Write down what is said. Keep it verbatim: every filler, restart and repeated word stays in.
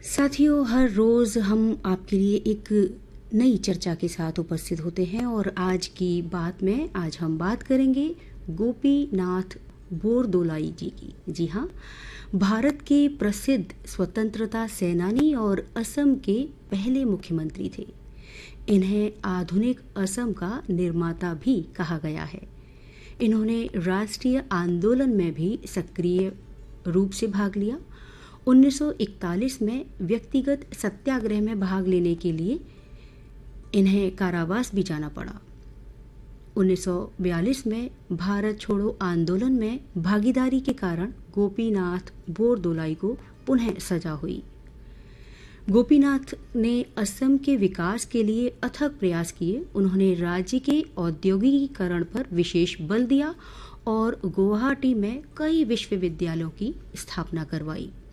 साथियों, हर रोज़ हम आपके लिए एक नई चर्चा के साथ उपस्थित होते हैं और आज की बात में आज हम बात करेंगे गोपीनाथ बोरदोलाई जी की। जी हाँ, भारत के प्रसिद्ध स्वतंत्रता सेनानी और असम के पहले मुख्यमंत्री थे। इन्हें आधुनिक असम का निर्माता भी कहा गया है। इन्होंने राष्ट्रीय आंदोलन में भी सक्रिय रूप से भाग लिया। उन्नीस सौ इकतालीस में व्यक्तिगत सत्याग्रह में भाग लेने के लिए इन्हें कारावास भी जाना पड़ा। उन्नीस सौ बयालीस में भारत छोड़ो आंदोलन में भागीदारी के कारण गोपीनाथ बोरदोलाई को पुनः सजा हुई। गोपीनाथ ने असम के विकास के लिए अथक प्रयास किए। उन्होंने राज्य के औद्योगिकीकरण पर विशेष बल दिया और गुवाहाटी में कई विश्वविद्यालयों की स्थापना करवाई।